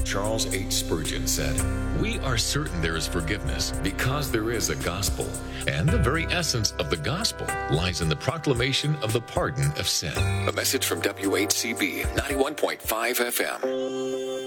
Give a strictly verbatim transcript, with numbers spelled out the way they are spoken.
Charles H. Spurgeon said, "We are certain there is forgiveness because there is a gospel, and the very essence of the gospel lies in the proclamation of the pardon of sin." A message from W H C B ninety-one point five F M.